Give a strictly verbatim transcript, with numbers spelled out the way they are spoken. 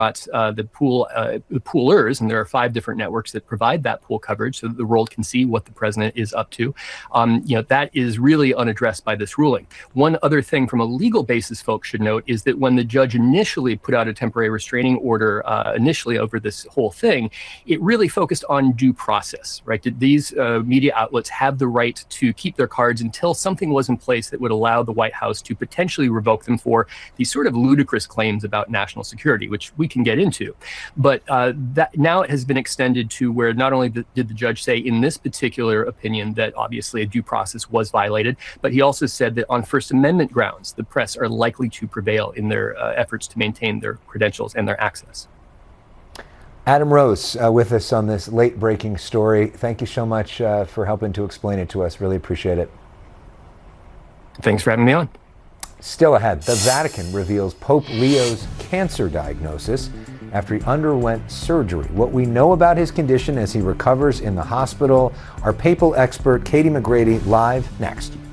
Uh, the pool, uh, the poolers, and there are five different networks that provide that pool coverage so that the world can see what the president is up to. Um, you know, that is really unaddressed by this ruling. One other thing from a legal basis folks should note is that when the judge initially put out a temporary restraining order uh, initially over this whole thing, it really focused on due process, right? Did these uh, media outlets have the right to keep their cards until something was in place that would allow the White House to potentially revoke them for these sort of ludicrous claims about national security, which we can get into. But uh, that now it has been extended to where not only did the judge say in this particular opinion that obviously a due process was violated, but he also said that on First Amendment grounds, the press are likely to prevail in their uh, efforts to maintain their credentials and their access. Adam Rose uh, with us on this late breaking story. Thank you so much uh, for helping to explain it to us. Really appreciate it. Thanks for having me on. Still ahead, the Vatican reveals Pope Leo's cancer diagnosis after he underwent surgery. What we know about his condition as he recovers in the hospital. Our papal expert, Katie McGrady, live next.